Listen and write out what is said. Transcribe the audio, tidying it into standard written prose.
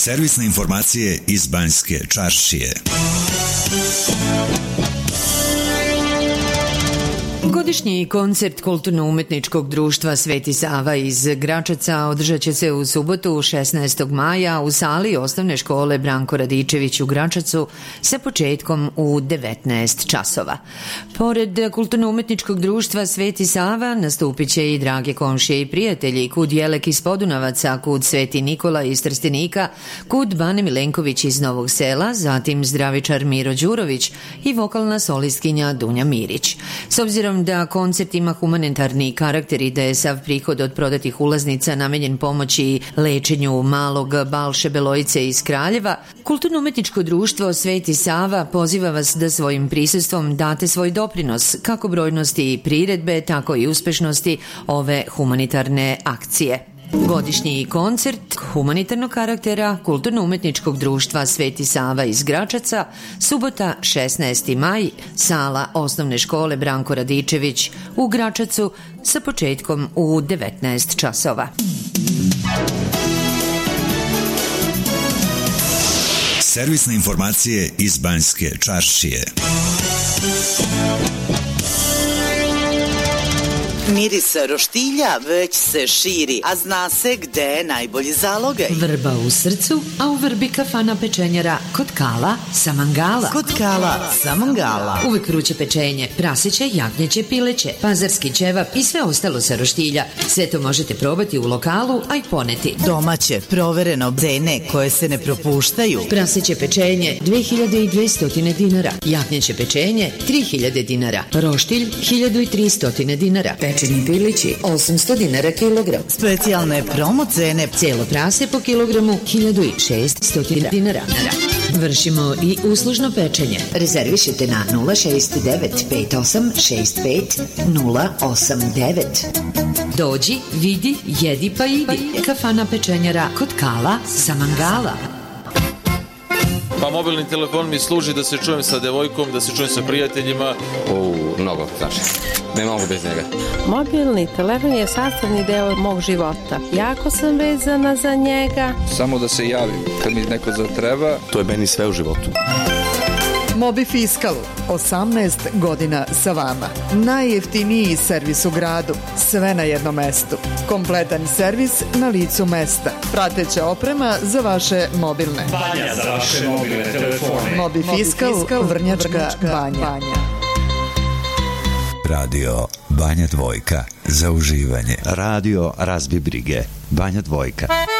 Servisne informacije iz Banjske Čaršije. Godišnji koncert Kulturno-umetničkog društva Sveti Sava iz Gračaca održat će se u subotu 16. maja u sali osnovne škole Branko Radičević u Gračacu sa početkom u 19 časova. Pored Kulturno-umetničkog društva Sveti Sava nastupit će i drage komšije i prijatelji Kud Jelek iz Podunavaca, Kud Sveti Nikola iz Trstenika, Kud Bane Milenković iz Novog Sela, zatim zdravičar Miro Đurović i vokalna solistkinja Dunja Mirić. S obzirom da koncert ima humanitarni karakter i da je sav prihod od prodatih ulaznica namenjen pomoći lečenju malog Balše Belojice iz Kraljeva, Kulturno-umetničko društvo Sveti Sava poziva vas da svojim prisustvom date svoj doprinos kako brojnosti priredbe, tako i uspešnosti ove humanitarne akcije. Godišnji koncert humanitarnog karaktera Kulturno-umetničkog društva Sveti Sava iz Gračaca, subota 16. maj, sala osnovne škole Branko Radičević u Gračacu sa početkom u 19 časova. Servisne informacije iz Banjske Čaršije. Miris roštilja već se širi, a zna se gde je najbolji zalogaj. Vrba u srcu, a u vrbi kafana pečenjara kod Kala sa Mangala. Kod Kala sa Mangala. Uvek vruće pečenje, praseće, jagnjeće, pileće, pazarski ćevap i sve ostalo sa roštilja. Sve to možete probati u lokalu, a i poneti. Domaće, provereno, cene koje se ne propuštaju. Praseće pečenje 2200 dinara, jagnjeće pečenje 3000 dinara, roštilj 1300 dinara, pečeni pilići 800 dinara kilogram. Specijalne promo cene. Cijelo prase po kilogramu 1600 dinara. Vršimo i uslužno pečenje. Rezervišite na 0695865 089. Dođi, vidi, jedi pa idi. Kafana pečenjara kod Kala sa Mangala. Pa mobilni telefon mi služi da se čujem sa devojkom, da se čujem sa prijateljima. Mnogo, znači, ne mogu bez njega. Mobilni telefon je sastavni deo mog života. Jako sam vezana za njega. Samo da se javim kad mi neko zatreba. To je meni sve u životu. Mobi Fiskal, 18 godina sa vama. Najjeftiniji servis u gradu, sve na jednom mestu. Kompletan servis na licu mesta. Prateća oprema za vaše mobilne. Banja za vaše mobilne telefone. Mobi Fiskal, Vrnjačka banja. Radio Banja Dvojka za uživanje. Radio Razbi brige, Banja Dvojka.